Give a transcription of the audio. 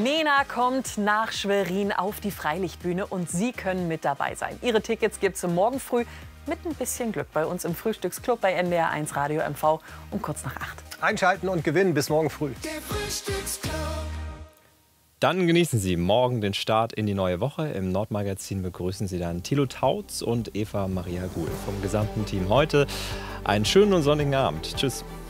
Nena kommt nach Schwerin auf die Freilichtbühne und Sie können mit dabei sein. Ihre Tickets gibt es morgen früh mit ein bisschen Glück bei uns im Frühstücksclub bei NDR 1 Radio MV um kurz nach 8. Einschalten und gewinnen bis morgen früh. Der Frühstücksclub. Dann genießen Sie morgen den Start in die neue Woche. Im Nordmagazin begrüßen Sie dann Thilo Tautz und Eva Maria Guhl vom gesamten Team heute. Einen schönen und sonnigen Abend. Tschüss.